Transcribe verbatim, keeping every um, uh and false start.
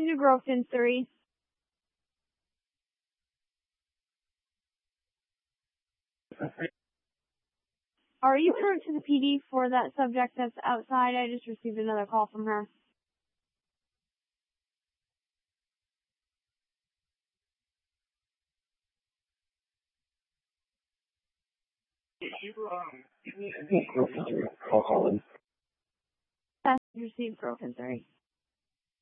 to Groveton three. Are you en route to the P D for that subject that's outside? I just received another call from her. You, um, give me, give me a call, Colin. Yes, received Groveton three.